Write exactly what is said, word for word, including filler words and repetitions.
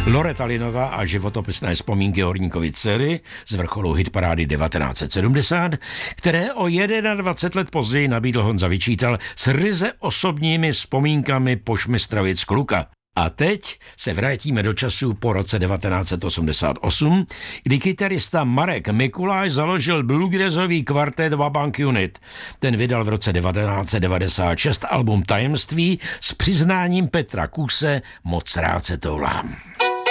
Loreta Lynová a životopisné vzpomínky Horníkovy dcery z vrcholu hitparády devatenáct set sedmdesát, které o dvacet jedna let později nabídl Honza Vyčítal s ryze osobními vzpomínkami Pošmistrovic kluka. A teď se vrátíme do času po roce devatenáct set osmdesát osm, kdy kytarista Marek Mikuláš založil bluegrassový kvartet Vabank Unit. Ten vydal v roce devatenáct set devadesát šest album Tajemství s přiznáním Petra Kůse Moc rád se toulám.